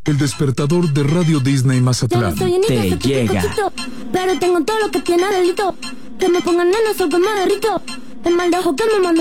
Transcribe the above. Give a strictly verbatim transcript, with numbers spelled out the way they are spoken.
El despertador de Radio Disney Mazatlán te llega. Pero tengo todo lo que tiene delito. Que me pongan nenas o que me derrito. El mal de ojo que me manda